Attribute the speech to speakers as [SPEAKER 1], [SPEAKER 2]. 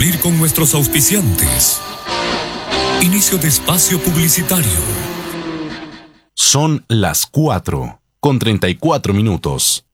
[SPEAKER 1] cumplir con nuestros auspiciantes. Inicio de espacio publicitario.
[SPEAKER 2] Son las 4:34.